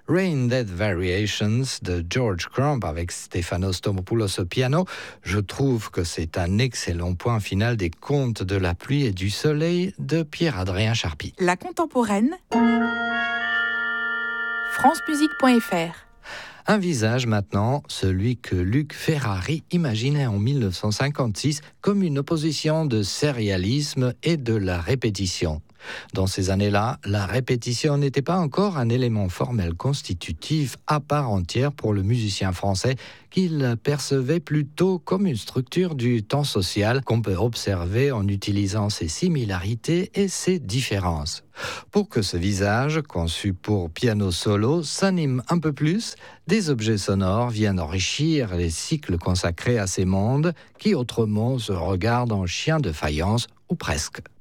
Rain Dead Variations de George Crumb avec Stéphanos Stamopoulos au piano. Je trouve que c'est un excellent point final des contes de la pluie et du soleil de Pierre-Adrien Charpy. La contemporaine, francemusique.fr. Un visage maintenant, celui que Luc Ferrari imaginait en 1956 comme une opposition de sérialisme et de la répétition. Dans ces années-là, la répétition n'était pas encore un élément formel constitutif à part entière pour le musicien français qu'il percevait plutôt comme une structure du temps social qu'on peut observer en utilisant ses similarités et ses différences. Pour que ce visage, conçu pour piano solo, s'anime un peu plus, des objets sonores viennent enrichir les cycles consacrés à ces mondes qui autrement se regardent en chiens de faïence ou presque.